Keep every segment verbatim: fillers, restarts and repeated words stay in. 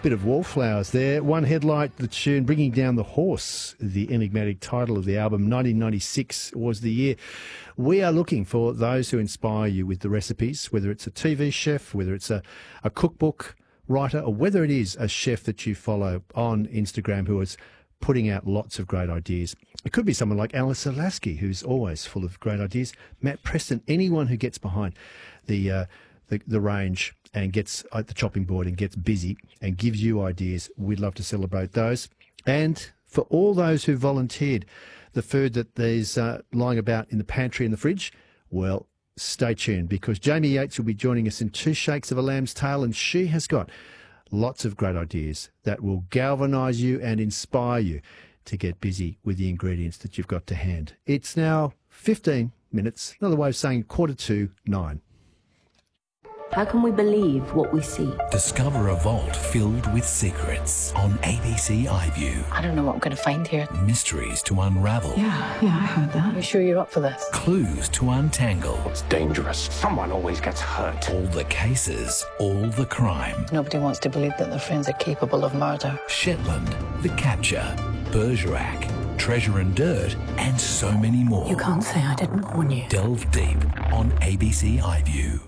bit of Wallflowers there. One headlight, the tune Bringing Down the Horse, the enigmatic title of the album. nineteen ninety-six was the year. We are looking for those who inspire you with the recipes, whether it's a T V chef, whether it's a, a cookbook writer, or whether it is a chef that you follow on Instagram who is putting out lots of great ideas. It could be someone like Alice Lasky, who's always full of great ideas. Matt Preston, anyone who gets behind the uh, the, the range and gets at the chopping board and gets busy and gives you ideas, we'd love to celebrate those. And for all those who volunteered the food that there's uh, lying about in the pantry and the fridge, well, stay tuned, because Jamie Yates will be joining us in Two Shakes of a Lamb's Tail, and she has got lots of great ideas that will galvanise you and inspire you to get busy with the ingredients that you've got to hand. It's now fifteen minutes, another way of saying quarter to nine. How can we believe what we see? Discover a vault filled with secrets on A B C iView. I don't know what I'm going to find here. Mysteries to unravel. Yeah, yeah, I heard that. You sure you're up for this? Clues to untangle. It's dangerous. Someone always gets hurt. All the cases, all the crime. Nobody wants to believe that their friends are capable of murder. Shetland, The Capture, Bergerac, Treasure and Dirt, and so many more. You can't say I didn't warn you. Delve deep on A B C iView.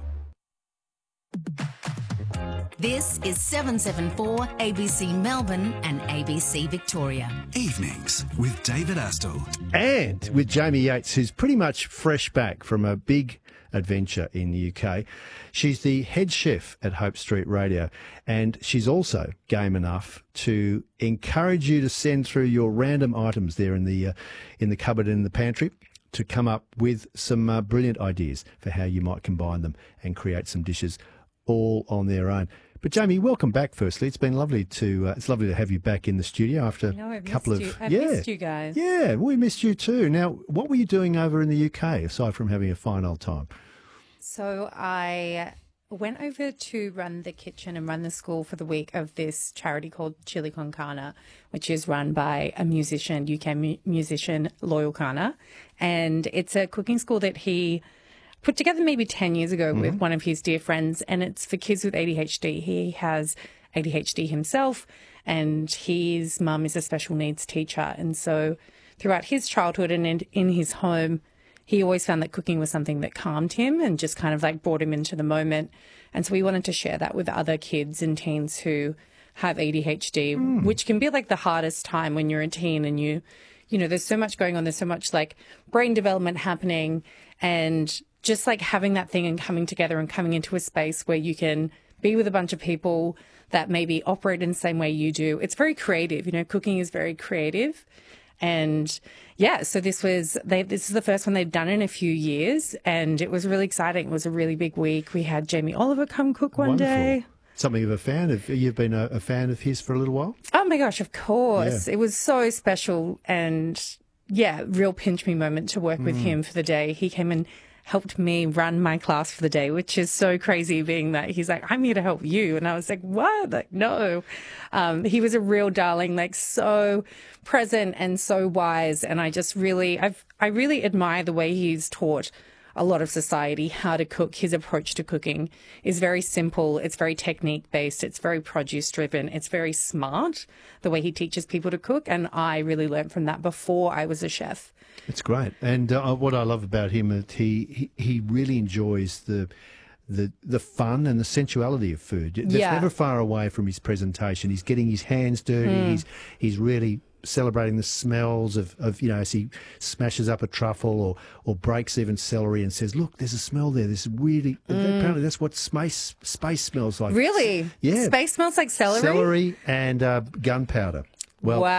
This is seven seven four A B C Melbourne and A B C Victoria. Evenings with David Astle. And with Jamie Yates, who's pretty much fresh back from a big adventure in the U K. She's the head chef at Hope Street Radio, and she's also game enough to encourage you to send through your random items there in the uh, in the cupboard and in the pantry to come up with some uh, brilliant ideas for how you might combine them and create some dishes all on their own. But Jamie, welcome back. Firstly, it's been lovely to uh, it's lovely to have you back in the studio after no, I've a couple missed of you. I've yeah, missed you guys. Yeah, we missed you too. Now, what were you doing over in the U K aside from having a fine old time? So I went over to run the kitchen and run the school for the week of this charity called Chili Con Carne, which is run by a musician, U K mu- musician, Loyal Carne, and it's a cooking school that he put together maybe ten years ago mm-hmm. with one of his dear friends, and it's for kids with A D H D. He has A D H D himself, and his mum is a special needs teacher. And so throughout his childhood and in, in his home, he always found that cooking was something that calmed him and just kind of like brought him into the moment. And so we wanted to share that with other kids and teens who have A D H D, mm. which can be like the hardest time when you're a teen and you, you know, there's so much going on. There's so much like brain development happening, and just like having that thing and coming together and coming into a space where you can be with a bunch of people that maybe operate in the same way you do. It's very creative. You know, cooking is very creative. And yeah, so this was, they, this is the first one they've done in a few years, and it was really exciting. It was a really big week. We had Jamie Oliver come cook one Wonderful. day. Something of a fan of, you've been a, a fan of his for a little while? Oh my gosh, of course. Yeah. It was so special, and yeah, real pinch me moment to work mm. with him for the day. He came and helped me run my class for the day, which is so crazy, being that he's like, I'm here to help you. And I was like, what? Like, no. Um, he was a real darling, like so present and so wise. And I just really, I've, I really admire the way he's taught a lot of society how to cook. His approach to cooking is very simple. It's very technique based. It's very produce driven. It's very smart, the way he teaches people to cook. And I really learned from that before I was a chef. It's great. And uh, what I love about him is he, he, he really enjoys the the the fun and the sensuality of food. That's yeah. never far away from his presentation. He's getting his hands dirty. Mm. He's he's really celebrating the smells of, of, you know, as he smashes up a truffle or, or breaks even celery and says, look, there's a smell there. This really, mm. apparently that's what space space smells like. Really? Yeah. Space smells like celery? Celery and uh, gunpowder. Well, wow.